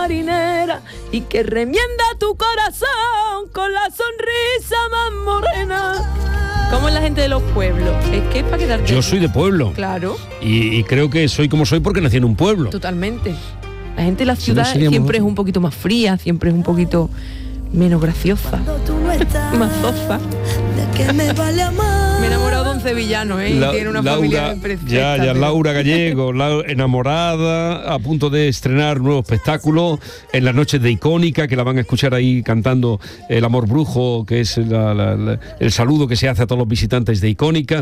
marinera y que remienda tu corazón con la sonrisa más morena. ¿Cómo es la gente de los pueblos? Es que es para quedarte. Yo soy de pueblo. Claro. Y creo que soy como soy porque nací en un pueblo. Totalmente. La gente de la Si no, ciudad seríamos siempre es otro. un poquito más fría, siempre es un poquito menos graciosa, más zoza. Me he enamorado de un sevillano, ¿eh? Y tiene una familia perfecta. Ya, Laura Gallego, enamorada, a punto de estrenar nuevo espectáculo en las noches de Icónica, que la van a escuchar ahí cantando El Amor Brujo, que es el saludo que se hace a todos los visitantes de Icónica.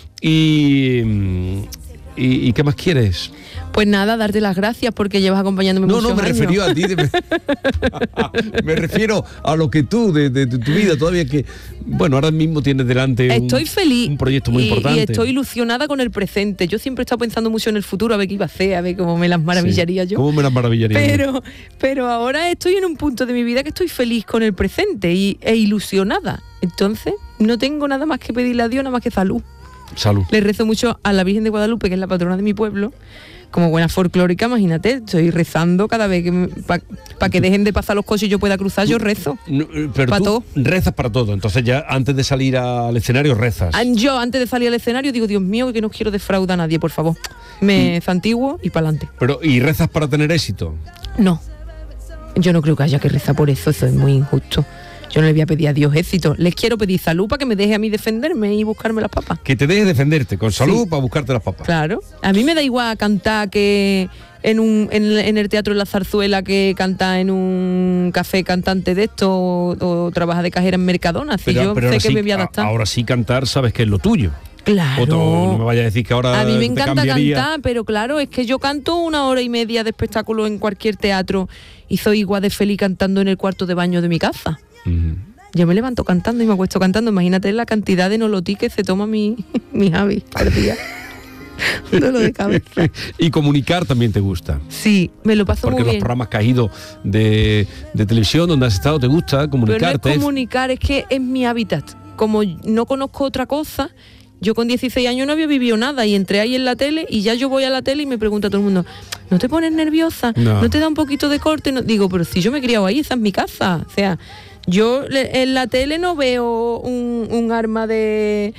¿Y qué más quieres? Pues nada, darte las gracias porque llevas acompañándome muchos años. No, me refería a ti. Me refiero a lo que tú, de tu vida, todavía que... Bueno, ahora mismo tienes delante estoy feliz un proyecto muy importante. Y estoy ilusionada con el presente. Yo siempre he estado pensando mucho en el futuro, a ver qué iba a hacer, a ver cómo me las maravillaría yo. ¿Cómo me las maravillaría? Pero ahora estoy en un punto de mi vida que estoy feliz con el presente e ilusionada. Entonces, no tengo nada más que pedirle a Dios, nada más que salud. Salud. Le rezo mucho a la Virgen de Guadalupe, que es la patrona de mi pueblo. Como buena folclórica, imagínate, estoy rezando cada vez que para que dejen de pasar los coches y yo pueda cruzar, yo rezo. Pero para tú todo. Rezas para todo, entonces ya antes de salir al escenario rezas. Yo antes de salir al escenario digo, Dios mío, que no quiero defraudar a nadie, por favor. Me santiguo y para adelante. ¿Y rezas para tener éxito? No, yo no creo que haya que rezar por eso es muy injusto. Yo no le voy a pedir a Dios éxito. Les quiero pedir salud para que me deje a mí defenderme y buscarme las papas. Que te dejes defenderte con salud para buscarte las papas. Claro. A mí me da igual cantar que en el Teatro de la Zarzuela que cantar en un café cantante de esto o trabaja de cajera en Mercadona. Si yo sé que me voy a adaptar. Ahora sí cantar sabes que es lo tuyo. Claro. No me vaya a decir que ahora a mí me encanta cambiaría. cantar, pero claro, es que yo canto 1 hora y media de espectáculo en cualquier teatro y soy igual de feliz cantando en el cuarto de baño de mi casa. Yo me levanto cantando y me acuesto cantando. Imagínate la cantidad de nolotí que se toma mi Javi por día. Dolor de cabeza. Y comunicar también te gusta. Sí, me lo paso porque muy bien. Porque los programas que has ido de televisión donde has estado te gusta comunicarte. Pero no es comunicar, es que es mi hábitat. Como no conozco otra cosa, yo con 16 años no había vivido nada y entré ahí en la tele y ya yo voy a la tele y me pregunta todo el mundo, ¿no te pones nerviosa? ¿No te da un poquito de corte? No. Digo, pero si yo me he criado ahí, esa es mi casa. O sea, yo en la tele no veo un arma de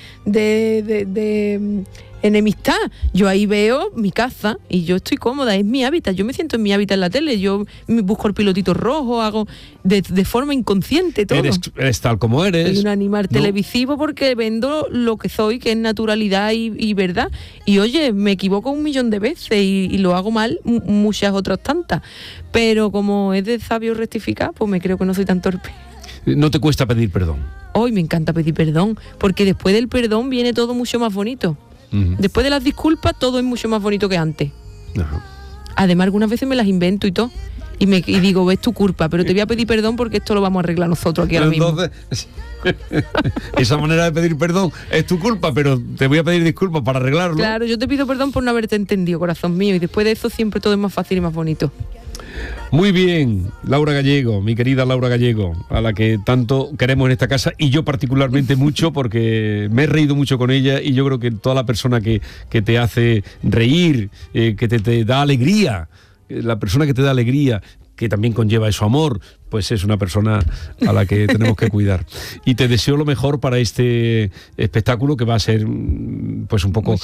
enemistad. Yo ahí veo mi casa y yo estoy cómoda, es mi hábitat. Yo me siento en mi hábitat en la tele. Yo me busco el pilotito rojo, hago de forma inconsciente todo. Eres tal como eres. Soy un animal televisivo porque vendo lo que soy, que es naturalidad y verdad. Y oye, me equivoco 1.000.000 de veces y lo hago mal muchas otras tantas. Pero como es de sabio rectificar, pues me creo que no soy tan torpe. ¿No te cuesta pedir perdón? Hoy me encanta pedir perdón, porque después del perdón viene todo mucho más bonito. Después de las disculpas todo es mucho más bonito que antes. Además algunas veces me las invento y todo y digo, es tu culpa, pero te voy a pedir perdón porque esto lo vamos a arreglar nosotros aquí ahora mismo. Entonces, esa manera de pedir perdón es tu culpa, pero te voy a pedir disculpas para arreglarlo. Claro, yo te pido perdón por no haberte entendido, corazón mío, y después de eso siempre todo es más fácil y más bonito. Muy bien, Laura Gallego, mi querida Laura Gallego, a la que tanto queremos en esta casa y yo particularmente mucho porque me he reído mucho con ella y yo creo que toda la persona que te hace reír, que te da alegría, la persona que te da alegría, que también conlleva eso amor, pues es una persona a la que tenemos que cuidar. Y te deseo lo mejor para este espectáculo que va a ser pues un poco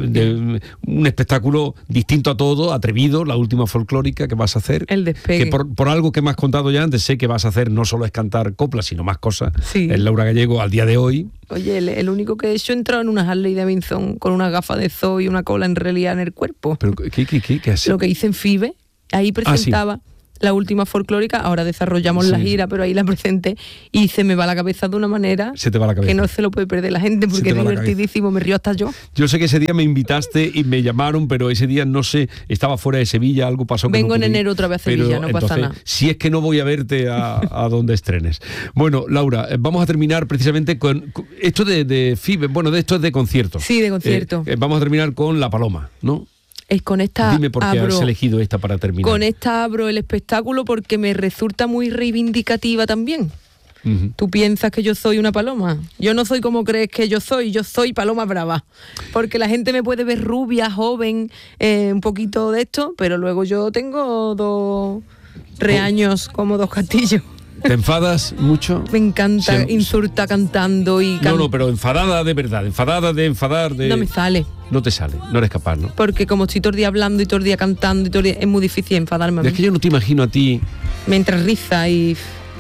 un espectáculo distinto a todo, atrevido, la última folclórica que vas a hacer. El despegue. Que por algo que me has contado ya antes, sé que vas a hacer no solo es cantar coplas, sino más cosas. Sí. Es Laura Gallego al día de hoy. Oye, el único que he hecho he entrado en una Harley Davidson con una gafa de zoo y una cola en realidad en el cuerpo. ¿Pero qué haces? Lo que hice en FIBE, ahí presentaba... Sí. La última folclórica, ahora desarrollamos la gira, pero ahí la presenté y se me va la cabeza de una manera se te va la cabeza. Que no se lo puede perder la gente porque es divertidísimo, me río hasta yo. Yo sé que ese día me invitaste y me llamaron, pero ese día no sé, estaba fuera de Sevilla, algo pasó. Vengo en enero otra vez a Sevilla, no pasa nada. Si es que no voy a verte a donde estrenes. Bueno, Laura, vamos a terminar precisamente con esto de FIBE, bueno, de esto es de concierto. Sí, de concierto. Vamos a terminar con La Paloma, ¿no? Es con esta. Dime por qué has elegido esta para terminar. Con esta abro el espectáculo porque me resulta muy reivindicativa también. Tú piensas que yo soy una paloma. Yo no soy como crees que yo soy paloma brava. Porque la gente me puede ver rubia, joven, un poquito de esto, pero luego yo tengo reaños como dos castillos. ¿Te enfadas mucho? Me encanta, insulta cantando y... No, pero enfadada de verdad, enfadada de enfadar de... No me sale. No te sale, no eres capaz, ¿no? Porque como estoy todo el día hablando y todo el día cantando y todo el día, es muy difícil enfadarme a mí. Es que yo no te imagino a ti... Me entra risa y...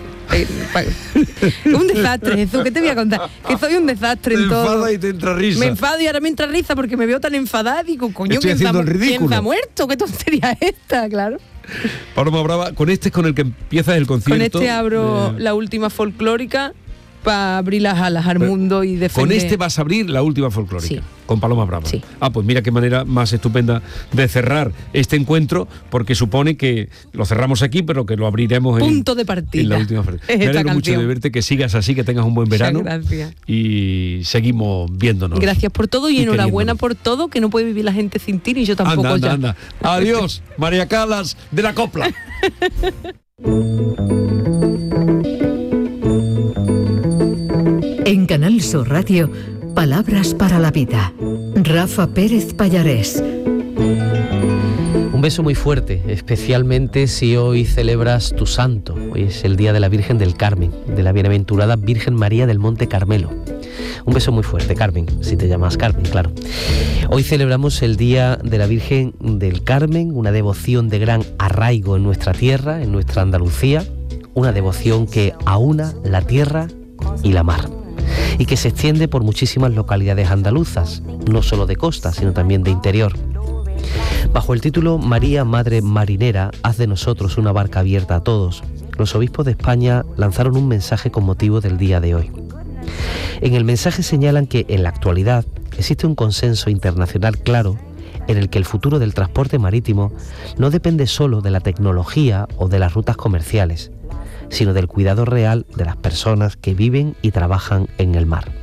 un desastre, Jesús, ¿qué te voy a contar? Que soy un desastre en todo. Te enfada y te entra risa. Me enfado y ahora me entra risa porque me veo tan enfadada y digo, coño, estoy haciendo el ridículo. ¿Quién se ha muerto? ¿Qué tontería es esta? Claro. Paloma Brava, con este es con el que empiezas el concierto. Con este abro la última folclórica para abrir las alas al mundo y defender. Con este vas a abrir la última folclórica. Sí. Con Paloma Brava. Sí. Pues mira qué manera más estupenda de cerrar este encuentro, porque supone que lo cerramos aquí, pero que lo abriremos punto de partida en la última folclórica. Me alegro mucho de verte, que sigas así, que tengas un buen verano. Gracias. Y seguimos viéndonos. Gracias por todo y enhorabuena por todo, que no puede vivir la gente sin ti, ni yo tampoco. Anda. Adiós, María Calas de la Copla. En Canal Sur Radio, Palabras para la Vida. Rafa Pérez Pallarés. Un beso muy fuerte, especialmente si hoy celebras tu santo. Hoy es el día de la Virgen del Carmen, de la bienaventurada Virgen María del Monte Carmelo. Un beso muy fuerte, Carmen, si te llamas Carmen, claro. Hoy celebramos el Día de la Virgen del Carmen, una devoción de gran arraigo en nuestra tierra, en nuestra Andalucía, una devoción que aúna la tierra y la mar, y que se extiende por muchísimas localidades andaluzas, no solo de costa, sino también de interior. Bajo el título María, Madre Marinera, haz de nosotros una barca abierta a todos, los obispos de España lanzaron un mensaje con motivo del día de hoy. En el mensaje señalan que en la actualidad existe un consenso internacional claro en el que el futuro del transporte marítimo no depende solo de la tecnología o de las rutas comerciales, sino del cuidado real de las personas que viven y trabajan en el mar.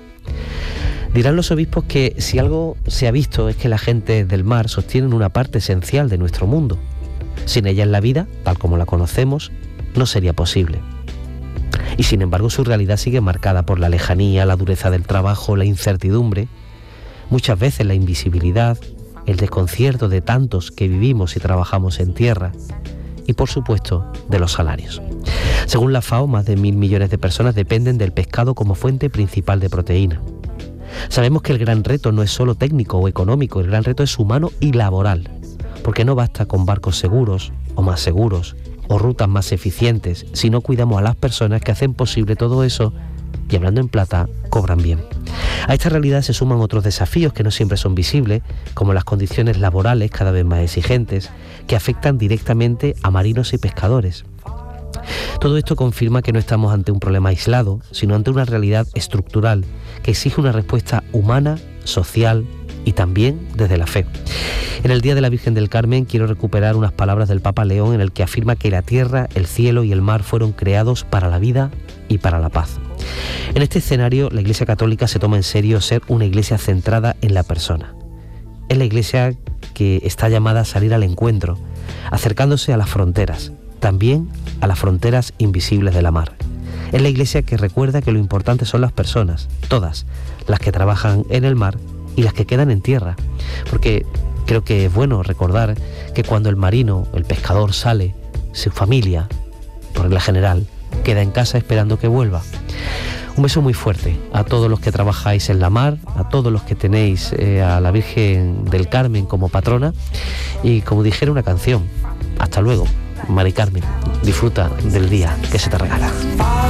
Dirán los obispos que si algo se ha visto es que la gente del mar sostienen una parte esencial de nuestro mundo. Sin ella en la vida, tal como la conocemos, no sería posible. Y sin embargo su realidad sigue marcada por la lejanía, la dureza del trabajo, la incertidumbre, muchas veces la invisibilidad, el desconcierto de tantos que vivimos y trabajamos en tierra y por supuesto de los salarios. Según la FAO, más de 1.000 millones de personas dependen del pescado como fuente principal de proteína. Sabemos que el gran reto no es solo técnico o económico, el gran reto es humano y laboral, porque no basta con barcos seguros o más seguros o rutas más eficientes si no cuidamos a las personas que hacen posible todo eso y, hablando en plata, cobran bien. A esta realidad se suman otros desafíos que no siempre son visibles, como las condiciones laborales cada vez más exigentes, que afectan directamente a marinos y pescadores. Todo esto confirma que no estamos ante un problema aislado, sino ante una realidad estructural que exige una respuesta humana, social y también desde la fe. En el Día de la Virgen del Carmen quiero recuperar unas palabras del Papa León en el que afirma que la tierra, el cielo y el mar fueron creados para la vida y para la paz. En este escenario, la Iglesia Católica se toma en serio ser una iglesia centrada en la persona. Es la iglesia que está llamada a salir al encuentro, acercándose a las fronteras, también a las fronteras invisibles de la mar. Es la iglesia que recuerda que lo importante son las personas, todas, las que trabajan en el mar y las que quedan en tierra, porque creo que es bueno recordar que cuando el marino, el pescador sale, su familia, por regla general, queda en casa esperando que vuelva. Un beso muy fuerte a todos los que trabajáis en la mar, a todos los que tenéis a la Virgen del Carmen como patrona y, como dijera una canción, hasta luego, Mari Carmen, disfruta del día que se te regala.